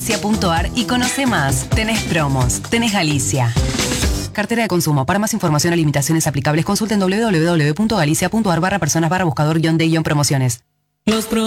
Galicia.ar y conoce más. Tenés promos, tenés Galicia. Cartera de consumo. Para más información o limitaciones aplicables, consulten www.galicia.ar/personas/buscador-de-promociones.